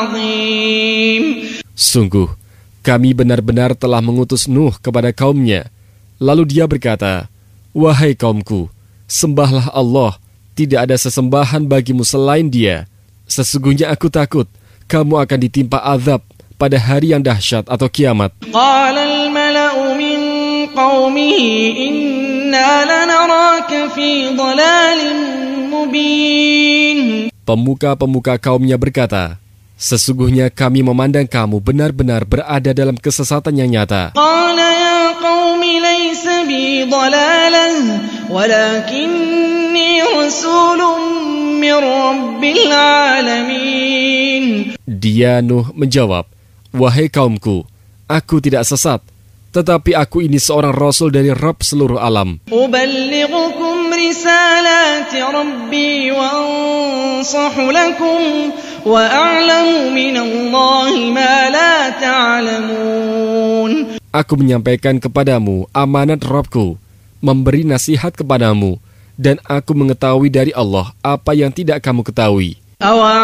Sungguh, kami benar-benar telah mengutus Nuh kepada kaumnya. Lalu dia berkata, "Wahai kaumku, sembahlah Allah, tidak ada sesembahan bagimu selain Dia. Sesungguhnya aku takut kamu akan ditimpa azab pada hari yang dahsyat atau kiamat." Qala al-mala'u min qaumihi inna lanaraka fi dhalalin mubin. Pemuka-pemuka kaumnya berkata, "Sesungguhnya kami memandang kamu benar-benar berada dalam kesesatan yang nyata." Qala ya qaumi laysa bi dhalalah walakinni rasulun min rabbil alamin. Dia Nuh menjawab, "Wahai kaumku, aku tidak sesat, tetapi aku ini seorang rasul dari Rabb seluruh alam. Uballighukum risalati rabbi wa ansahu lakum wa a'lamu minallahi ma la ta'lamun." Aku menyampaikan kepadamu amanat Rabbku, memberi nasihat kepadamu, dan aku mengetahui dari Allah apa yang tidak kamu ketahui.